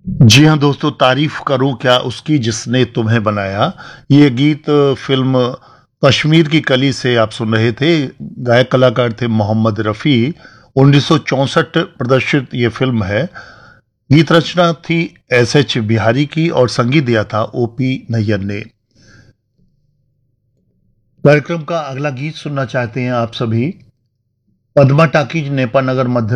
जी हाँ दोस्तों, तारीफ करूं क्या उसकी जिसने तुम्हें बनाया। ये गीत फिल्म कश्मीर की कली से आप सुन रहे थे। गायक कलाकार थे मोहम्मद रफ़ी। 1964 प्रदर्शित ये फिल्म है। गीत रचना थी एस एच बिहारी की और संगीत दिया था ओपी नैयर ने। कार्यक्रम का अगला गीत सुनना चाहते हैं आप सभी। पद्मा टाकीज, नेपा नगर, मध्य